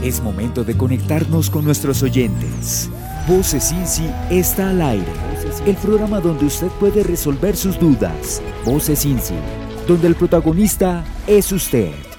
Es momento de conectarnos con nuestros oyentes. Voces INSI está al aire. El programa donde usted puede resolver sus dudas. Voces INSI, donde el protagonista es usted.